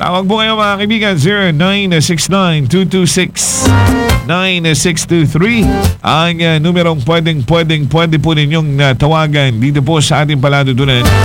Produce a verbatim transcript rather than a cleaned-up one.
Tawag po kayo mga kaibigan, zero nine six nine, two two six, nine six two three. Ang uh, numerong pwedeng, pwedeng, pwede po ninyong uh, tawagan dito po sa ating paladutunan.